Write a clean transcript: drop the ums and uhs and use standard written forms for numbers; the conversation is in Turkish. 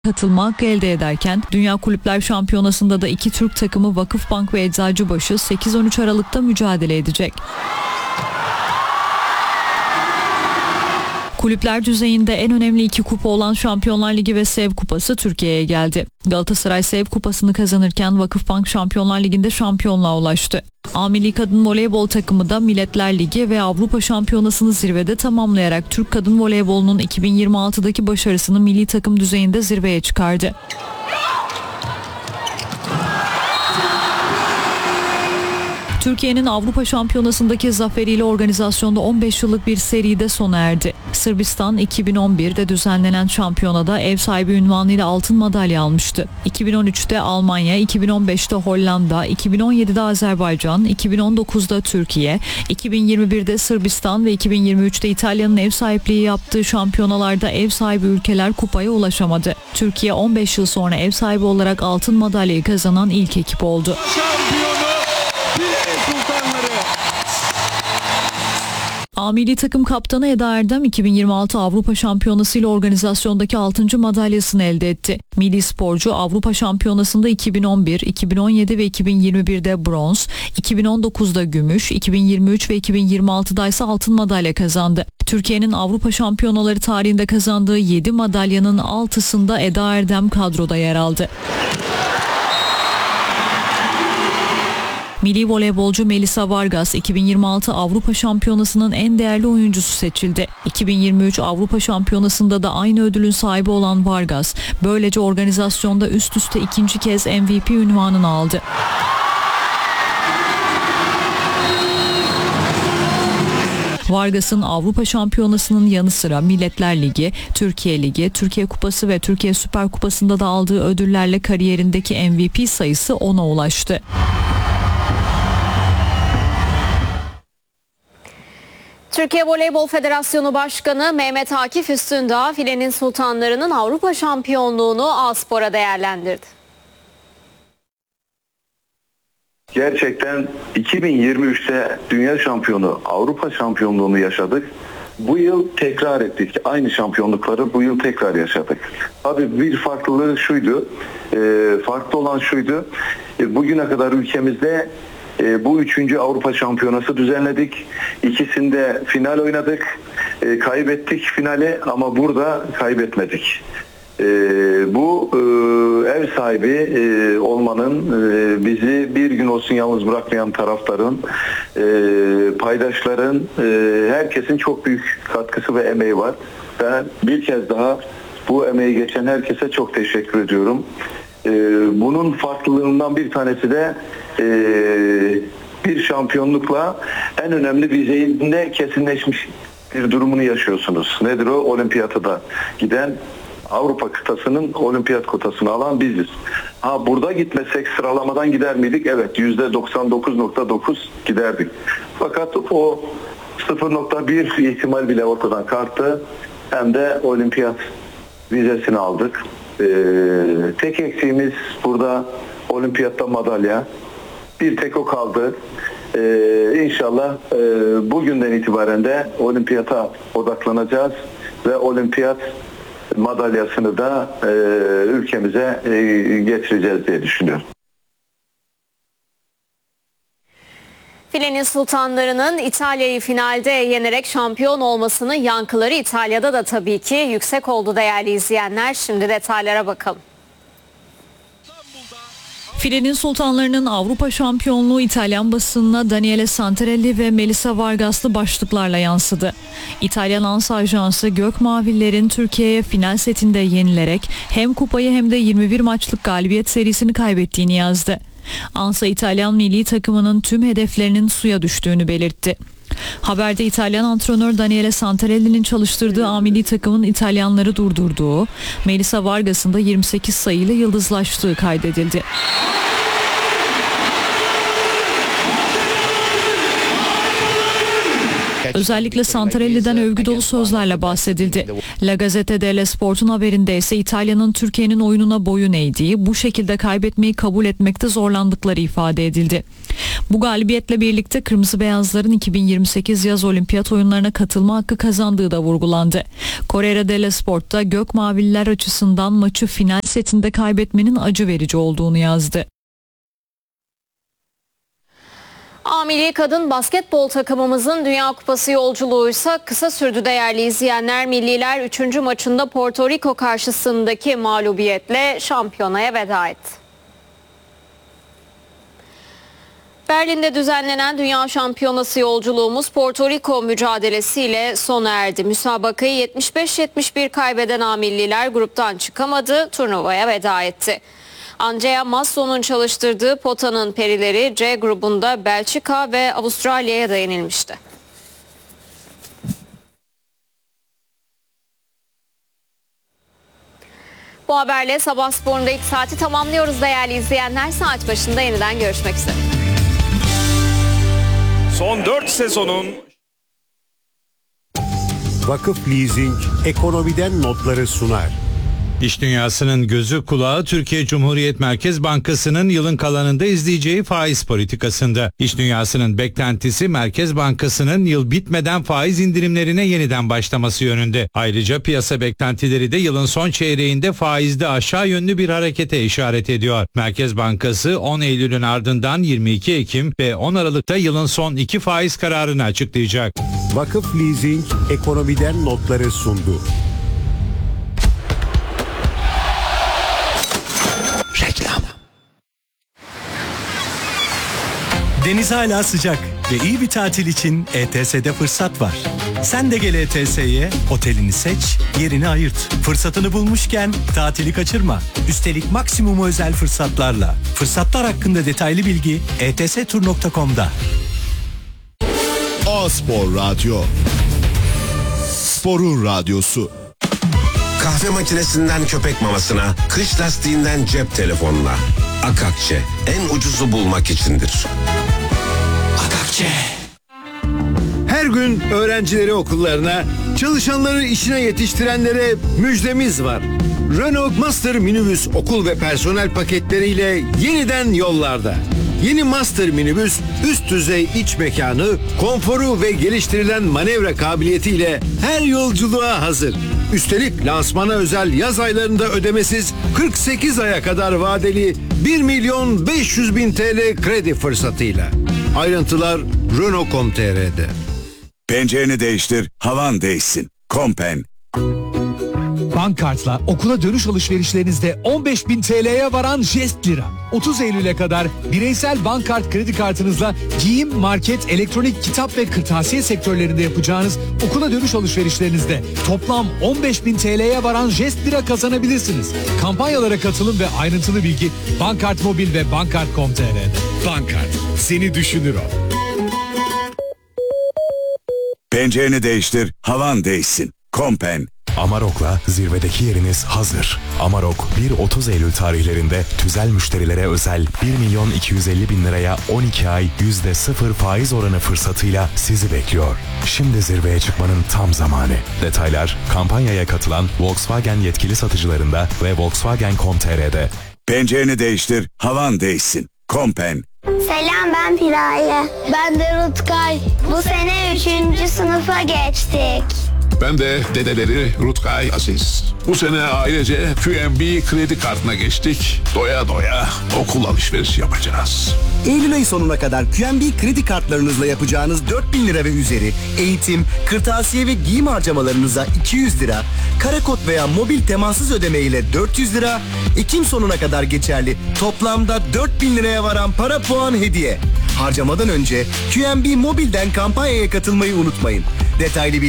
katılma hakkı elde ederken Dünya Kulüpler Şampiyonası'nda da iki Türk takımı Vakıfbank ve Eczacıbaşı 8-13 Aralık'ta mücadele edecek. Kulüpler düzeyinde en önemli iki kupa olan Şampiyonlar Ligi ve Sev Kupası Türkiye'ye geldi. Galatasaray Sev Kupası'nı kazanırken Vakıfbank Şampiyonlar Ligi'nde şampiyonluğa ulaştı. A Milli Kadın Voleybol takımı da Milletler Ligi ve Avrupa Şampiyonası'nı zirvede tamamlayarak Türk kadın voleybolunun 2026'daki başarısını milli takım düzeyinde zirveye çıkardı. Türkiye'nin Avrupa Şampiyonası'ndaki zaferiyle organizasyonda 15 yıllık bir seride sona erdi. Sırbistan 2011'de düzenlenen şampiyonada ev sahibi unvanıyla altın madalya almıştı. 2013'te Almanya, 2015'te Hollanda, 2017'de Azerbaycan, 2019'da Türkiye, 2021'de Sırbistan ve 2023'te İtalya'nın ev sahipliği yaptığı şampiyonalarda ev sahibi ülkeler kupaya ulaşamadı. Türkiye 15 yıl sonra ev sahibi olarak altın madalyayı kazanan ilk ekip oldu. A Milli Takım Kaptanı Eda Erdem 2026 Avrupa Şampiyonası ile organizasyondaki 6. madalyasını elde etti. Milli sporcu Avrupa Şampiyonası'nda 2011, 2017 ve 2021'de bronz, 2019'da gümüş, 2023 ve 2026'da ise altın madalya kazandı. Türkiye'nin Avrupa Şampiyonaları tarihinde kazandığı 7 madalyanın 6'sında Eda Erdem kadroda yer aldı. Milli voleybolcu Melisa Vargas 2026 Avrupa Şampiyonası'nın en değerli oyuncusu seçildi. 2023 Avrupa Şampiyonası'nda da aynı ödülün sahibi olan Vargas, böylece organizasyonda üst üste ikinci kez MVP unvanını aldı. Vargas'ın Avrupa Şampiyonası'nın yanı sıra Milletler Ligi, Türkiye Ligi, Türkiye Kupası ve Türkiye Süper Kupası'nda da aldığı ödüllerle kariyerindeki MVP sayısı 10'a ulaştı. Türkiye Voleybol Federasyonu Başkanı Mehmet Akif Üstündağ, filenin sultanlarının Avrupa şampiyonluğunu A-Spor'a değerlendirdi. Gerçekten 2023'te Dünya Şampiyonu, Avrupa Şampiyonluğunu yaşadık. Bu yıl tekrar ettik. Aynı şampiyonlukları bu yıl tekrar yaşadık. Tabii bir farklılığı şuydu, farklı olan şuydu. Bugüne kadar ülkemizde bu 3. Avrupa Şampiyonası düzenledik. İkisinde final oynadık. Kaybettik finali ama burada kaybetmedik. Bu ev sahibi olmanın, bizi bir gün olsun yalnız bırakmayan taraftarın, paydaşların, herkesin çok büyük katkısı ve emeği var. Ben bir kez daha bu emeği geçen herkese çok teşekkür ediyorum. Bunun farklılığından bir tanesi de bir şampiyonlukla en önemli vizeyinde kesinleşmiş bir durumunu yaşıyorsunuz. Nedir o? Olimpiyata giden Avrupa kıtasının olimpiyat kotasını alan biziz. Burada gitmesek sıralamadan gider miydik? Evet, %99.9 giderdik. Fakat o 0.1 ihtimal bile ortadan kalktı. Hem de olimpiyat vizesini aldık. Tek eksiğimiz burada olimpiyatta madalya. Bir tek o kaldı. İnşallah bugünden itibaren de olimpiyata odaklanacağız ve olimpiyat madalyasını da ülkemize getireceğiz diye düşünüyorum. Filenin sultanlarının İtalya'yı finalde yenerek şampiyon olmasının yankıları İtalya'da da tabii ki yüksek oldu değerli izleyenler. Şimdi detaylara bakalım. Filenin sultanlarının Avrupa şampiyonluğu İtalyan basınına Daniele Santarelli ve Melisa Vargas'lı başlıklarla yansıdı. İtalyan Ansa Ajansı Gökmavillerin Türkiye'ye final setinde yenilerek hem kupayı hem de 21 maçlık galibiyet serisini kaybettiğini yazdı. Ansa İtalyan milli takımının tüm hedeflerinin suya düştüğünü belirtti. Haberde İtalyan antrenör Daniele Santarelli'nin çalıştırdığı A milli takımın İtalyanları durdurduğu, Melisa Vargas'ın da 28 sayıyla yıldızlaştığı kaydedildi. Özellikle Santarelli'den övgü dolu sözlerle bahsedildi. La Gazzetta dello Sport'un haberinde ise İtalya'nın Türkiye'nin oyununa boyun eğdiği, bu şekilde kaybetmeyi kabul etmekte zorlandıkları ifade edildi. Bu galibiyetle birlikte Kırmızı Beyazların 2028 yaz olimpiyat oyunlarına katılma hakkı kazandığı da vurgulandı. Corriere dello Sport'ta Gökmavililer açısından maçı final setinde kaybetmenin acı verici olduğunu yazdı. A Milli Kadın Basketbol takımımızın Dünya Kupası yolculuğuysa kısa sürdü değerli izleyenler. Milliler 3. maçında Porto Rico karşısındaki mağlubiyetle şampiyonaya veda etti. Berlin'de düzenlenen Dünya Şampiyonası yolculuğumuz Porto Rico mücadelesiyle sona erdi. Müsabakayı 75-71 kaybeden A Milliler gruptan çıkamadı, turnuvaya veda etti. Andrea Masso'nun çalıştırdığı potanın perileri C grubunda Belçika ve Avustralya'ya da yenilmişti. Bu haberle Sabah Spor'unda ilk saati tamamlıyoruz değerli izleyenler. Saat başında yeniden görüşmek üzere. Son 4 sezonun Vakıf Leasing ekonomiden notları sunar. İş dünyasının gözü kulağı Türkiye Cumhuriyet Merkez Bankası'nın yılın kalanında izleyeceği faiz politikasında. İş dünyasının beklentisi Merkez Bankası'nın yıl bitmeden faiz indirimlerine yeniden başlaması yönünde. Ayrıca piyasa beklentileri de yılın son çeyreğinde faizde aşağı yönlü bir harekete işaret ediyor. Merkez Bankası 10 Eylül'ün ardından 22 Ekim ve 10 Aralık'ta yılın son 2 faiz kararını açıklayacak. Vakıf Leasing ekonomiden notları sundu. Reklam. Deniz hala sıcak ve iyi bir tatil için ETS'de fırsat var. Sen de gel ETS'ye, otelini seç, yerini ayırt. Fırsatını bulmuşken tatili kaçırma. Üstelik maksimum özel fırsatlarla. Fırsatlar hakkında detaylı bilgi etstur.com'da. A-Spor Radyo. Sporun radyosu. Kahve makinesinden köpek mamasına, kış lastiğinden cep telefonuna. Akakçe, en ucuzu bulmak içindir. Akakçe. Her gün öğrencileri okullarına, çalışanları işine yetiştirenlere müjdemiz var. Renault Master minibüs okul ve personel paketleriyle yeniden yollarda. Yeni Master minibüs üst düzey iç mekanı, konforu ve geliştirilen manevra kabiliyetiyle her yolculuğa hazır. Üstelik lansmana özel yaz aylarında ödemesiz 48 aya kadar vadeli 1.500.000 TL kredi fırsatıyla. Ayrıntılar Renault.com.tr'de. Pencereni değiştir, havan değişsin. Kompen. Bankkart'la okula dönüş alışverişlerinizde 15.000 TL'ye varan jest lira. 30 Eylül'e kadar bireysel Bankkart kredi kartınızla giyim, market, elektronik, kitap ve kırtasiye sektörlerinde yapacağınız okula dönüş alışverişlerinizde toplam 15.000 TL'ye varan jest lira kazanabilirsiniz. Kampanyalara katılın ve ayrıntılı bilgi Bankkart Mobil ve Bankkart.com.tr'de. Bankkart, seni düşünür o. Pencereni değiştir, havan değişsin. Kompen. Amarok'la zirvedeki yeriniz hazır. Amarok 1-30 Eylül tarihlerinde tüzel müşterilere özel 1.250.000 liraya 12 ay %0 faiz oranı fırsatıyla sizi bekliyor. Şimdi zirveye çıkmanın tam zamanı. Detaylar kampanyaya katılan Volkswagen yetkili satıcılarında ve Volkswagen.com.tr'de. Pencereni değiştir, havan değişsin. Kompen. Selam, ben Piraye. Ben de Rutkay. Bu sene 3. sınıfa geçtik. Ben de dedeleri Rutkay Aziz. Bu sene ailece QNB kredi kartına geçtik. Doya doya okul alışveriş yapacağız. Eylül ayı sonuna kadar QNB kredi kartlarınızla yapacağınız 4.000 lira ve üzeri eğitim, kırtasiye ve giyim harcamalarınıza 200 lira, karakod veya mobil temassız ödeme ile 400 lira, Ekim sonuna kadar geçerli toplamda 4.000 liraya varan para puan hediye. Harcamadan önce QNB Mobil'den kampanyaya katılmayı unutmayın. Detaylı bilgi